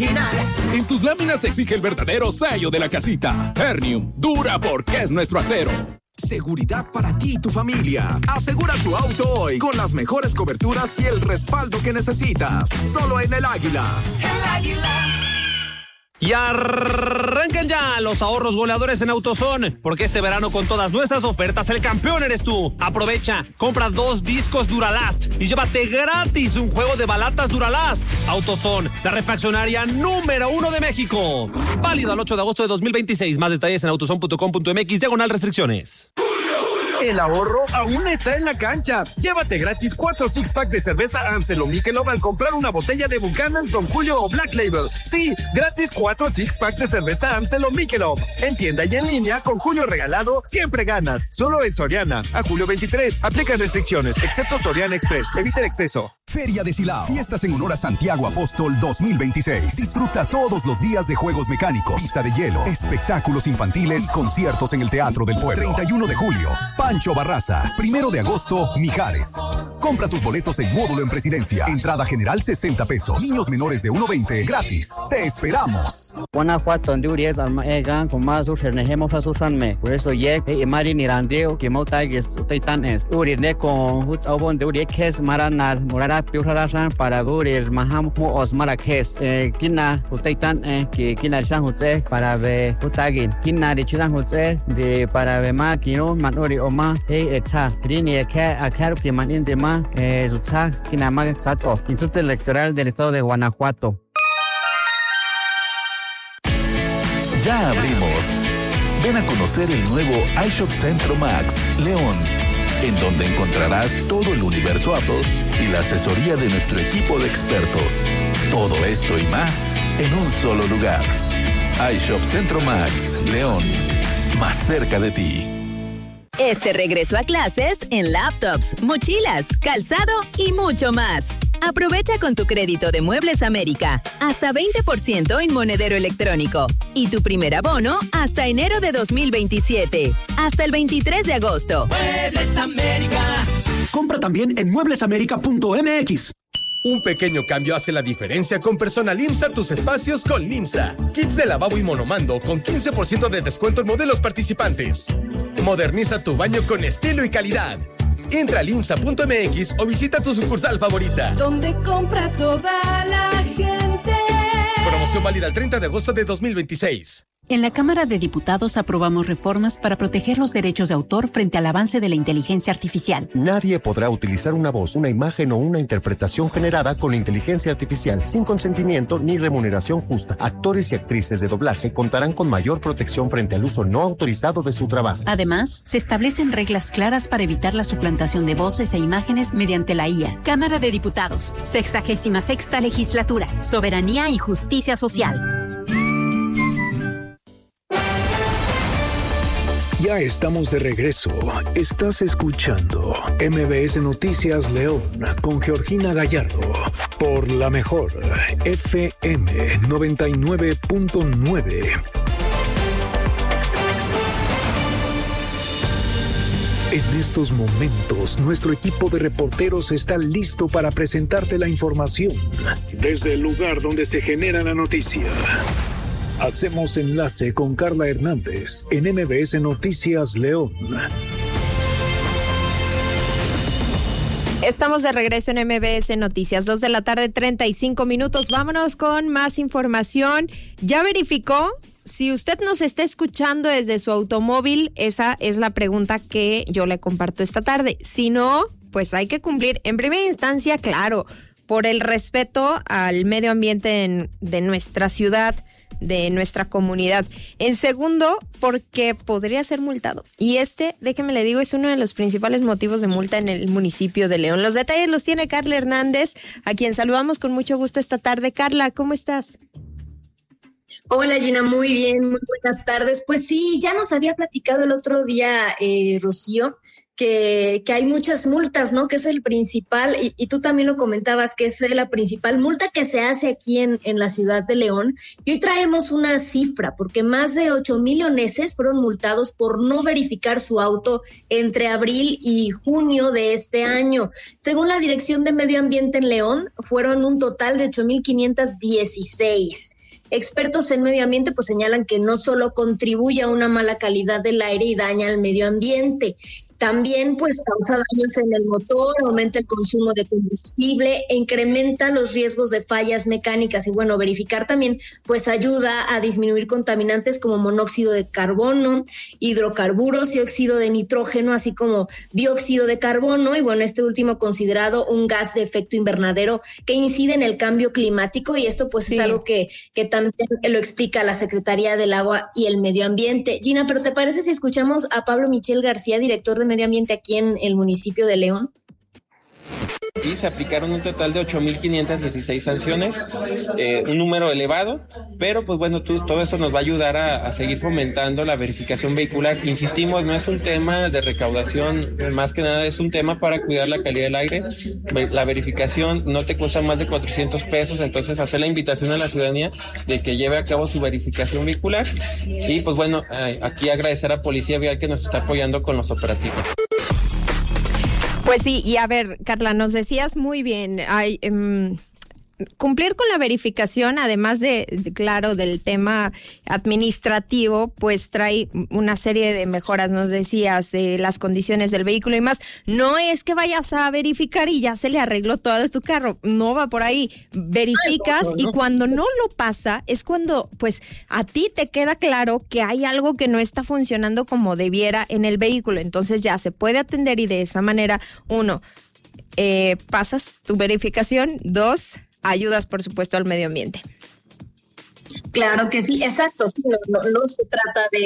original. En tus láminas se exige el verdadero sello de la casita. Ternium, dura porque es nuestro acero. Seguridad para ti y tu familia. Asegura tu auto hoy con las mejores coberturas y el respaldo que necesitas. Solo en El Águila. El Águila. Y arrancan ya los ahorros goleadores en AutoZone, porque este verano con todas nuestras ofertas el campeón eres tú. Aprovecha, compra 2 discos Duralast y llévate gratis un juego de balatas Duralast. AutoZone, la refaccionaria número 1 de México. Válido al 8 de agosto de 2026. Más detalles en autozone.com.mx/restricciones. El ahorro aún está en la cancha. Llévate gratis 4 six-pack de cerveza Amstel o Michelob al comprar una botella de Buchanan's, Don Julio o Black Label. Sí, gratis 4 six-pack de cerveza Amstel o Michelob. En tienda y en línea, con Julio regalado, siempre ganas. Solo en Soriana. A julio 23. Aplican restricciones, excepto Soriana Express. Evita el exceso. Feria de Silao. Fiestas en honor a Santiago Apóstol 2026. Disfruta todos los días de juegos mecánicos, pista de hielo, espectáculos infantiles y conciertos en el Teatro del Pueblo. 31 de julio, Pancho Barraza. 1 de agosto, Mijares. Compra tus boletos en módulo en Presidencia. Entrada general 60 pesos. Niños menores de 1.20 gratis. Te esperamos. Guanajuato, Honduras, Armaegan, con más usernejemos a Susanme. Por eso, Mari Nirandeo, que Motagues, Taitan es. Urine con Hutzabon de Uriekes, Maranar, Morara, Piuraran, para Gurir, Maham, Osmarakes, Kina, Utaitan, que Kina San Jose, para ver Utagin, Kina de Chisan Jose, de para ver Makino, Manori Oma, Eta, Rini, Akar, que Manin de Ma, Zutza, Kinama, Sato, Instituto Electoral del Estado de Guanajuato. Ya abrimos. Ven a conocer el nuevo iShop Centro Max León, en donde encontrarás todo el universo Apple y la asesoría de nuestro equipo de expertos. Todo esto y más en un solo lugar. iShop Centro Max León, más cerca de ti. Este regreso a clases en laptops, mochilas, calzado y mucho más. Aprovecha con tu crédito de Muebles América hasta 20% en monedero electrónico y tu primer abono hasta enero de 2027, hasta el 23 de agosto. Muebles América. Compra también en mueblesamerica.mx. Un pequeño cambio hace la diferencia con Personalimsa tus espacios con Limsa. Kits de lavabo y monomando con 15% de descuento en modelos participantes. Moderniza tu baño con estilo y calidad. Entra a limsa.mx o visita tu sucursal favorita. Donde compra toda la gente. Promoción válida el 30 de agosto de 2026. En la Cámara de Diputados aprobamos reformas para proteger los derechos de autor frente al avance de la inteligencia artificial. Nadie podrá utilizar una voz, una imagen o una interpretación generada con inteligencia artificial sin consentimiento ni remuneración justa. Actores y actrices de doblaje contarán con mayor protección frente al uso no autorizado de su trabajo. Además, se establecen reglas claras para evitar la suplantación de voces e imágenes mediante la IA. Cámara de Diputados, 66ª Legislatura, Soberanía y Justicia Social. Ya estamos de regreso. Estás escuchando MBS Noticias León con Georgina Gallardo por la mejor FM 99.9. En estos momentos, nuestro equipo de reporteros está listo para presentarte la información desde el lugar donde se genera la noticia. Hacemos enlace con Carla Hernández en MBS Noticias León. Estamos de regreso en MBS Noticias, 2:35 p.m. Vámonos con más información. ¿Ya verificó? Si usted nos está escuchando desde su automóvil, esa es la pregunta que yo le comparto esta tarde. Si no, pues hay que cumplir. En primera instancia, claro, por el respeto al medio ambiente de nuestra ciudad, de nuestra comunidad. En segundo, porque podría ser multado. Y déjeme le digo, es uno de los principales motivos de multa en el municipio de León. Los detalles los tiene Carla Hernández, a quien saludamos con mucho gusto esta tarde. Carla, ¿cómo estás? Hola Gina, muy bien, muy buenas tardes. Pues sí, ya nos había platicado el otro día, Rocío, que hay muchas multas, ¿no? Que es el principal, y tú también lo comentabas, que es la principal multa que se hace aquí en la ciudad de León. Y hoy traemos una cifra, porque más de 8,000 leoneses fueron multados por no verificar su auto entre abril y junio de este año. Según la Dirección de Medio Ambiente en León, fueron un total de 8,516. Expertos en medio ambiente pues señalan que no solo contribuye a una mala calidad del aire y daña al medio ambiente, también pues causa daños en el motor, aumenta el consumo de combustible e incrementa los riesgos de fallas mecánicas. Y bueno, verificar también pues ayuda a disminuir contaminantes como monóxido de carbono, hidrocarburos y óxido de nitrógeno, así como dióxido de carbono. Y bueno, este último considerado un gas de efecto invernadero que incide en el cambio climático, y esto pues es algo que también lo explica la Secretaría del Agua y el Medio Ambiente. Gina, ¿pero te parece si escuchamos a Pablo Michel García, director de Medio Ambiente aquí en el municipio de León? Y se aplicaron un total de 8,516 sanciones, un número elevado, pero pues bueno, todo eso nos va a ayudar a seguir fomentando la verificación vehicular. Insistimos, no es un tema de recaudación, más que nada es un tema para cuidar la calidad del aire. La verificación no te cuesta más de 400 pesos, entonces hacer la invitación a la ciudadanía de que lleve a cabo su verificación vehicular. Y pues bueno, aquí agradecer a Policía Vial que nos está apoyando con los operativos. Pues sí, y a ver, Carla, nos decías muy bien, cumplir con la verificación, además claro, del tema administrativo, pues trae una serie de mejoras, nos decías, las condiciones del vehículo y más. No es que vayas a verificar y ya se le arregló todo tu carro, no va por ahí. Verificas y cuando no lo pasa es cuando pues a ti te queda claro que hay algo que no está funcionando como debiera en el vehículo. Entonces ya se puede atender y de esa manera, uno, pasas tu verificación, dos, ayudas, por supuesto, al medio ambiente. Claro que sí, exacto, sí, no se trata de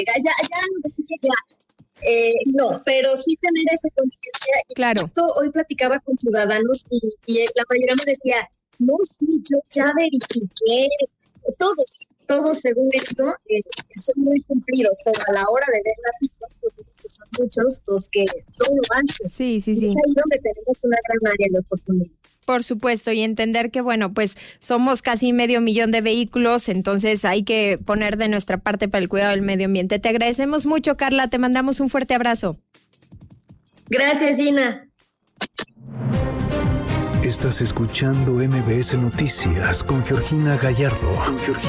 no, pero sí tener esa conciencia. Claro. Esto hoy platicaba con ciudadanos y la mayoría me decía, no, sí, yo ya verifiqué, todos según esto son muy cumplidos, pero a la hora de ver las fichas, pues son muchos los que no lo hacen. Sí. Es ahí donde tenemos una gran área de oportunidad. Por supuesto, y entender que, bueno, pues somos casi 500,000 de vehículos, entonces hay que poner de nuestra parte para el cuidado del medio ambiente. Te agradecemos mucho, Carla, te mandamos un fuerte abrazo. Gracias, Gina. Estás escuchando MBS Noticias con Georgina Gallardo.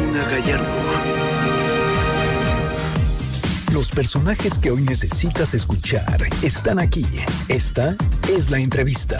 Los personajes que hoy necesitas escuchar están aquí. Esta es la entrevista.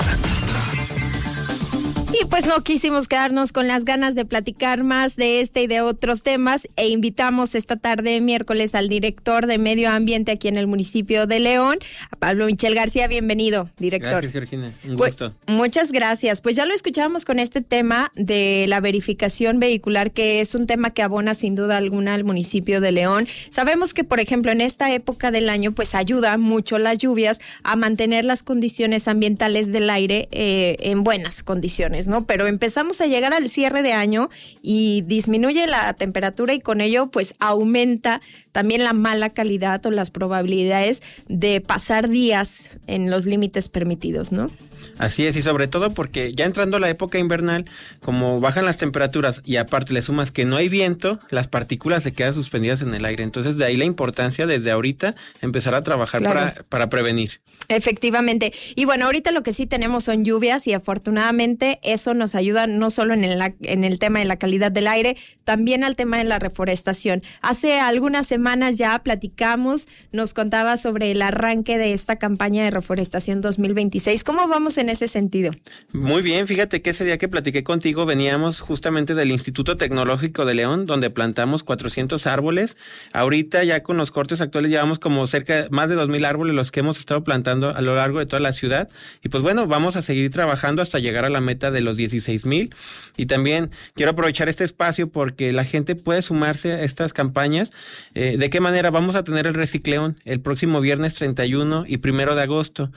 Y pues no quisimos quedarnos con las ganas de platicar más de este y de otros temas e invitamos esta tarde miércoles al director de Medio Ambiente aquí en el municipio de León, a Pablo Michel García. Bienvenido, director. Gracias, Georgina. Un gusto. Muchas gracias. Pues ya lo escuchábamos con este tema de la verificación vehicular, que es un tema que abona sin duda alguna al municipio de León. Sabemos que, por ejemplo, en esta época del año, pues ayuda mucho las lluvias a mantener las condiciones ambientales del aire en buenas condiciones, ¿no? Pero empezamos a llegar al cierre de año y disminuye la temperatura y con ello pues aumenta también la mala calidad o las probabilidades de pasar días en los límites permitidos, ¿no? Así es, y sobre todo porque ya entrando la época invernal, como bajan las temperaturas y aparte le sumas que no hay viento, las partículas se quedan suspendidas en el aire. Entonces de ahí la importancia desde ahorita empezar a trabajar para prevenir. Efectivamente. Y bueno, ahorita lo que sí tenemos son lluvias y afortunadamente eso nos ayuda no solo en el tema de la calidad del aire, también al tema de la reforestación. Hace algunas semanas ya platicamos, nos contaba sobre el arranque de esta campaña de reforestación 2026. ¿Cómo vamos en ese sentido? Muy bien, fíjate que ese día que platiqué contigo veníamos justamente del Instituto Tecnológico de León, donde plantamos 400 árboles. Ahorita ya con los cortes actuales llevamos como más de 2,000 árboles los que hemos estado plantando a lo largo de toda la ciudad. Y pues bueno, vamos a seguir trabajando hasta llegar a la meta de los 16,000. Y también quiero aprovechar este espacio porque la gente puede sumarse a estas campañas. ¿De qué manera? Vamos a tener el recicleón el próximo viernes 31 y 1 de agosto.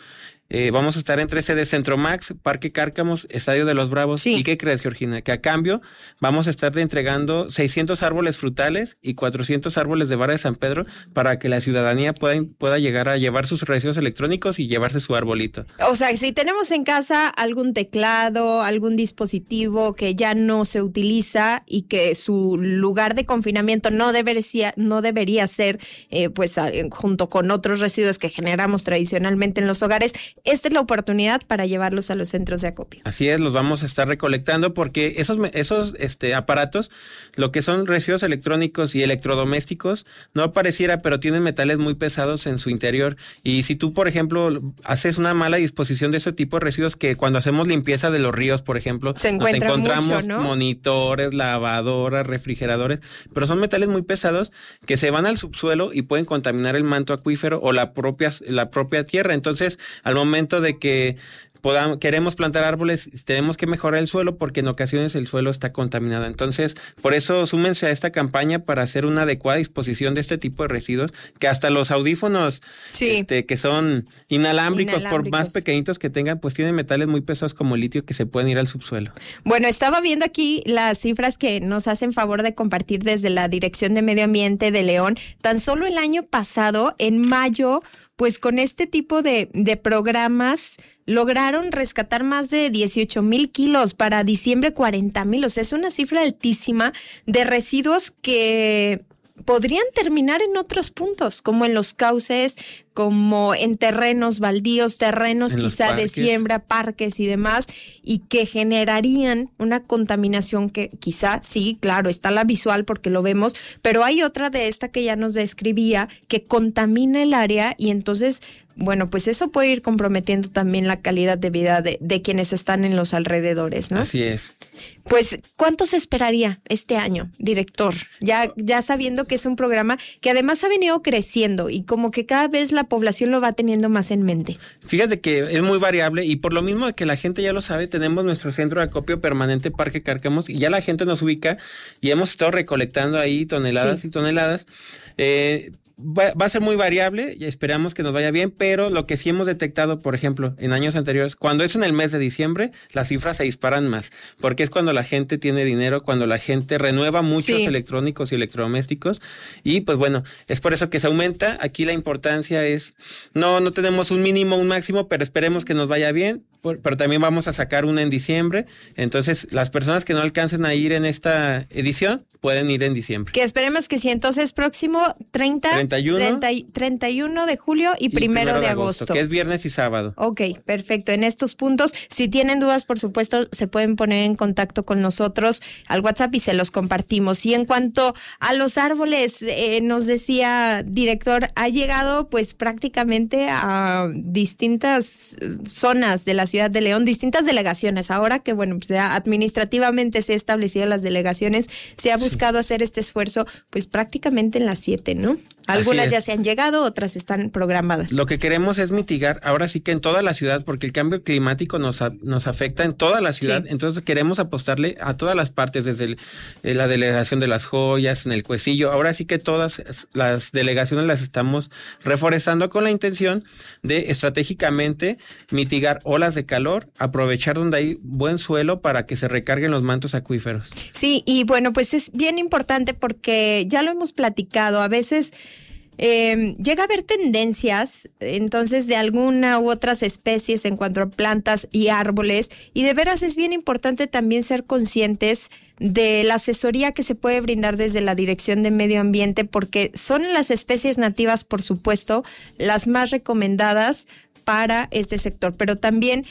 Vamos a estar en 3 sedes: Centro Max, Parque Cárcamos, Estadio de los Bravos. ¿Y qué crees, Georgina? Que a cambio vamos a estar entregando 600 árboles frutales y 400 árboles de vara de San Pedro para que la ciudadanía pueda llegar a llevar sus residuos electrónicos y llevarse su arbolito. O sea, si tenemos en casa algún teclado, algún dispositivo que ya no se utiliza y que su lugar de confinamiento no debería ser junto con otros residuos que generamos tradicionalmente en los hogares, esta es la oportunidad para llevarlos a los centros de acopio. Así es, los vamos a estar recolectando porque esos aparatos, lo que son residuos electrónicos y electrodomésticos, no pareciera, pero tienen metales muy pesados en su interior. Y si tú, por ejemplo, haces una mala disposición de ese tipo de residuos, que cuando hacemos limpieza de los ríos, por ejemplo, nos encontramos mucho, ¿no? Monitores, lavadoras, refrigeradores, pero son metales muy pesados que se van al subsuelo y pueden contaminar el manto acuífero o la propia tierra. Entonces, al momento de que queremos plantar árboles, tenemos que mejorar el suelo porque en ocasiones el suelo está contaminado. Entonces, por eso súmense a esta campaña para hacer una adecuada disposición de este tipo de residuos, que hasta los audífonos que son inalámbricos, por más pequeñitos que tengan, pues tienen metales muy pesados como el litio que se pueden ir al subsuelo. Bueno, estaba viendo aquí las cifras que nos hacen favor de compartir desde la Dirección de Medio Ambiente de León. Tan solo el año pasado, en mayo, pues con este tipo de programas lograron rescatar más de 18,000 kilos, para diciembre 40,000. O sea, es una cifra altísima de residuos que podrían terminar en otros puntos, como en los cauces, como en terrenos baldíos, terrenos quizá de siembra, parques y demás, y que generarían una contaminación que quizá, sí, claro, está la visual porque lo vemos, pero hay otra de esta que ya nos describía que contamina el área y entonces, bueno, pues eso puede ir comprometiendo también la calidad de vida de quienes están en los alrededores, ¿no? Así es. Pues, ¿cuánto se esperaría este año, director? Ya sabiendo que es un programa que además ha venido creciendo y como que cada vez la población lo va teniendo más en mente. Fíjate que es muy variable y por lo mismo que la gente ya lo sabe, tenemos nuestro centro de acopio permanente Parque Cárcamos y ya la gente nos ubica y hemos estado recolectando ahí toneladas y toneladas. Va a ser muy variable y esperamos que nos vaya bien, pero lo que sí hemos detectado, por ejemplo, en años anteriores, cuando es en el mes de diciembre, las cifras se disparan más, porque es cuando la gente tiene dinero, cuando la gente renueva muchos electrónicos y electrodomésticos, y pues bueno, es por eso que se aumenta. Aquí la importancia es, no tenemos un mínimo, un máximo, pero esperemos que nos vaya bien, pero también vamos a sacar una en diciembre, entonces las personas que no alcancen a ir en esta edición, pueden ir en diciembre. Que esperemos que sí, entonces próximo 31 de julio y 1 de agosto. Que es viernes y sábado. Ok, perfecto. En estos puntos, si tienen dudas, por supuesto, se pueden poner en contacto con nosotros al WhatsApp y se los compartimos. Y en cuanto a los árboles, nos decía, director, ha llegado pues prácticamente a distintas zonas de la ciudad de León, distintas delegaciones. Ahora que, bueno, pues ya administrativamente se han establecido las delegaciones, se ha buscado hacer este esfuerzo pues prácticamente en las 7, ¿no? Algunas ya se han llegado, otras están programadas. Lo que queremos es mitigar, ahora sí que en toda la ciudad, porque el cambio climático nos afecta en toda la ciudad, entonces queremos apostarle a todas las partes, desde la delegación de Las Joyas, en el Cuecillo, ahora sí que todas las delegaciones las estamos reforestando con la intención de estratégicamente mitigar olas de calor, aprovechar donde hay buen suelo para que se recarguen los mantos acuíferos. Sí, y bueno, pues es bien importante porque ya lo hemos platicado, a veces llega a haber tendencias, entonces, de alguna u otras especies en cuanto a plantas y árboles, y de veras es bien importante también ser conscientes de la asesoría que se puede brindar desde la Dirección de Medio Ambiente, porque son las especies nativas, por supuesto, las más recomendadas para este sector, pero también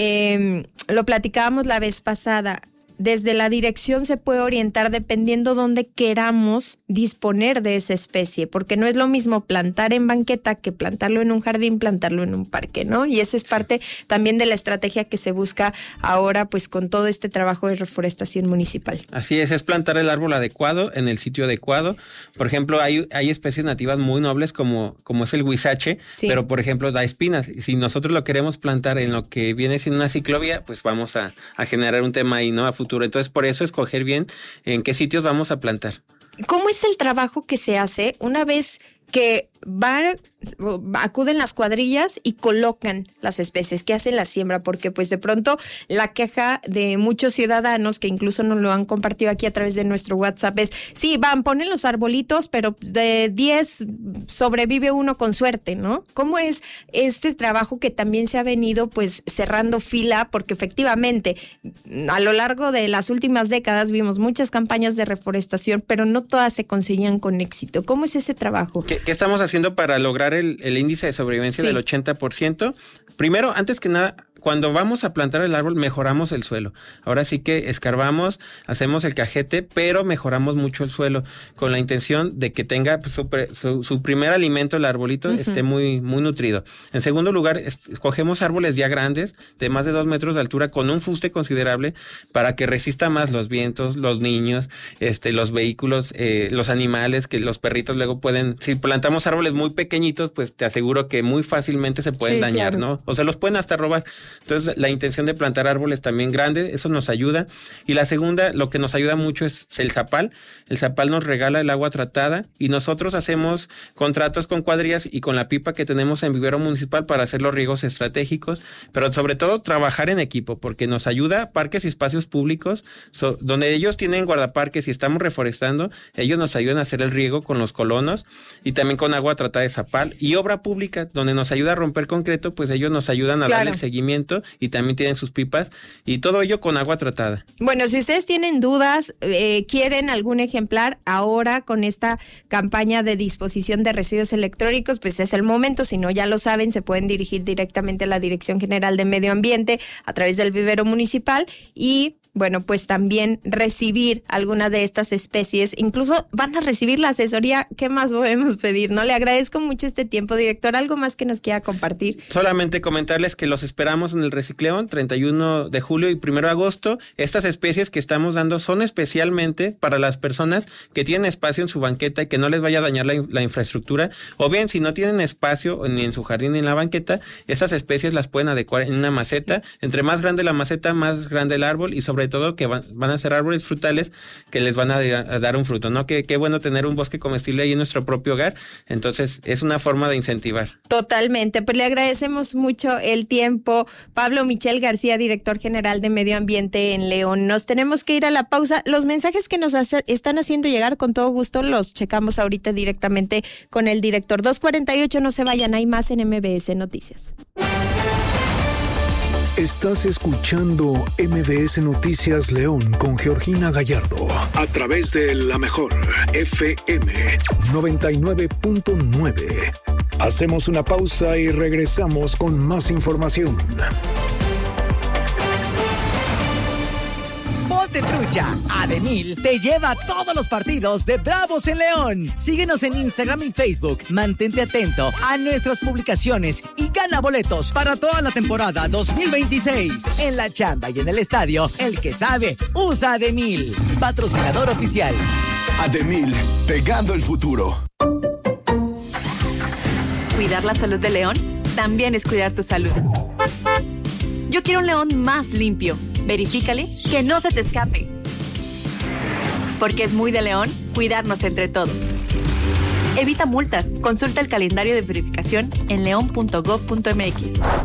lo platicábamos la vez pasada. Desde la dirección se puede orientar dependiendo dónde queramos disponer de esa especie, porque no es lo mismo plantar en banqueta que plantarlo en un jardín, plantarlo en un parque, ¿no? Y esa es parte también de la estrategia que se busca ahora, pues con todo este trabajo de reforestación municipal. Así es plantar el árbol adecuado en el sitio adecuado. Por ejemplo, hay especies nativas muy nobles como es el huizache, pero por ejemplo da espinas. Si nosotros lo queremos plantar en lo que viene siendo una ciclovía, pues vamos a generar un tema ahí, ¿no? A futuro. Entonces, por eso escoger bien en qué sitios vamos a plantar. ¿Cómo es el trabajo que se hace una vez que acuden las cuadrillas y colocan las especies que hacen la siembra, porque pues de pronto la queja de muchos ciudadanos que incluso nos lo han compartido aquí a través de nuestro WhatsApp es, sí, ponen los arbolitos, pero de 10 sobrevive uno con suerte, ¿no? ¿Cómo es este trabajo que también se ha venido pues cerrando fila? Porque efectivamente a lo largo de las últimas décadas vimos muchas campañas de reforestación, pero no todas se conseguían con éxito. ¿Cómo es ese trabajo? ¿Qué estamos haciendo para lograr el índice de sobrevivencia del 80%? Primero, antes que nada, cuando vamos a plantar el árbol, mejoramos el suelo. Ahora sí que escarbamos, hacemos el cajete, pero mejoramos mucho el suelo con la intención de que tenga su primer alimento, el arbolito, esté muy, muy nutrido. En segundo lugar, escogemos árboles ya grandes, de más de 2 metros de altura, con un fuste considerable, para que resista más los vientos, los niños, los vehículos, los animales, que los perritos luego pueden... Si plantamos árboles muy pequeñitos, pues te aseguro que muy fácilmente se pueden dañar, claro, ¿no? O se los pueden hasta robar. Entonces, la intención de plantar árboles también grandes, eso nos ayuda. Y la segunda, lo que nos ayuda mucho es el zapal. El zapal nos regala el agua tratada y nosotros hacemos contratos con cuadrillas y con la pipa que tenemos en vivero municipal para hacer los riegos estratégicos, pero sobre todo trabajar en equipo, porque nos ayuda parques y espacios públicos, donde ellos tienen guardaparques y estamos reforestando, ellos nos ayudan a hacer el riego con los colonos y también con agua tratada de zapal. Y obra pública, donde nos ayuda a romper concreto, pues ellos nos ayudan a darle el seguimiento y también tienen sus pipas y todo ello con agua tratada. Bueno, si ustedes tienen dudas, quieren algún ejemplar ahora con esta campaña de disposición de residuos electrónicos, pues es el momento. Si no, ya lo saben, se pueden dirigir directamente a la Dirección General de Medio Ambiente a través del vivero municipal y bueno, pues también recibir alguna de estas especies. Incluso van a recibir la asesoría. ¿Qué más podemos pedir? No, le agradezco mucho este tiempo, director. ¿Algo más que nos quiera compartir? Solamente comentarles que los esperamos en el Recicleón, 31 de julio y 1 de agosto. Estas especies que estamos dando son especialmente para las personas que tienen espacio en su banqueta y que no les vaya a dañar la infraestructura. O bien, si no tienen espacio ni en su jardín ni en la banqueta, esas especies las pueden adecuar en una maceta. Entre más grande la maceta, más grande el árbol y sobre todo que van a ser árboles frutales que les van a dar un fruto, ¿no? Qué bueno tener un bosque comestible ahí en nuestro propio hogar. Entonces, es una forma de incentivar. Totalmente. Pues le agradecemos mucho el tiempo. Pablo Michel García, director general de Medio Ambiente en León. Nos tenemos que ir a la pausa. Los mensajes que nos están haciendo llegar, con todo gusto, los checamos ahorita directamente con el director. 2:48, no se vayan, hay más en MBS Noticias. Estás escuchando MBS Noticias León con Georgina Gallardo a través de la mejor FM 99.9. Hacemos una pausa y regresamos con más información. Ponte trucha. Ademil te lleva a todos los partidos de Bravos en León. Síguenos en Instagram y Facebook. Mantente atento a nuestras publicaciones y gana boletos para toda la temporada 2026. En la chamba y en el estadio, el que sabe, usa Ademil. Patrocinador oficial. Ademil, pegando el futuro. Cuidar la salud de León también es cuidar tu salud. Yo quiero un León más limpio. Verifícale que no se te escape. Porque es muy de León cuidarnos entre todos. Evita multas. Consulta el calendario de verificación en leon.gov.mx.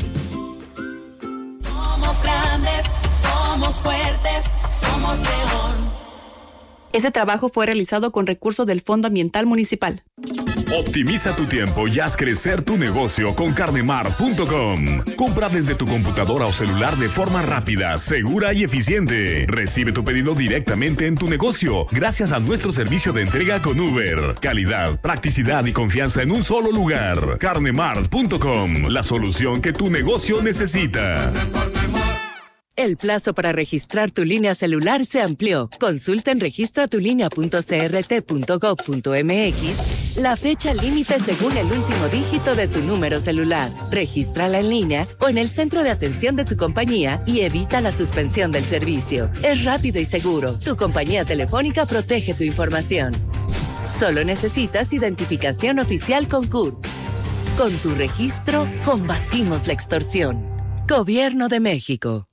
Somos grandes, somos fuertes, somos León. Este trabajo fue realizado con recursos del Fondo Ambiental Municipal. Optimiza tu tiempo y haz crecer tu negocio con carnemar.com. Compra desde tu computadora o celular de forma rápida, segura y eficiente. Recibe tu pedido directamente en tu negocio gracias a nuestro servicio de entrega con Uber. Calidad, practicidad y confianza en un solo lugar. Carnemar.com, la solución que tu negocio necesita. El plazo para registrar tu línea celular se amplió. Consulta en registratulinea.crt.gov.mx la fecha límite según el último dígito de tu número celular. Regístrala en línea o en el centro de atención de tu compañía y evita la suspensión del servicio. Es rápido y seguro. Tu compañía telefónica protege tu información. Solo necesitas identificación oficial con CURP. Con tu registro, combatimos la extorsión. Gobierno de México.